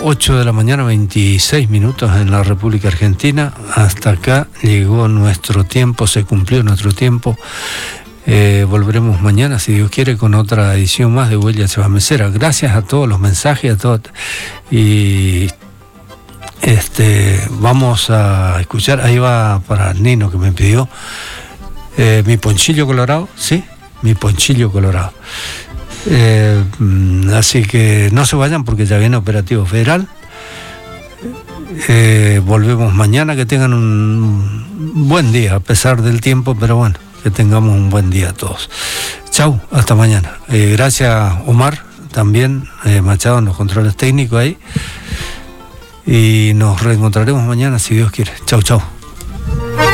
8 de la mañana, 26 minutos en la República Argentina. Hasta acá llegó nuestro tiempo, se cumplió nuestro tiempo. Volveremos mañana, si Dios quiere, con otra edición más de Huella Chabamecera. Gracias a todos los mensajes, a todos. Y vamos a escuchar, ahí va para Nino que me pidió, mi ponchillo colorado, ¿sí? Mi ponchillo colorado. Así que no se vayan porque ya viene Operativo Federal. Volvemos mañana, que tengan un buen día a pesar del tiempo, pero bueno, que tengamos un buen día todos. Chau, hasta mañana. Gracias Omar, también Machado en los controles técnicos ahí, y nos reencontraremos mañana si Dios quiere. Chau, chau.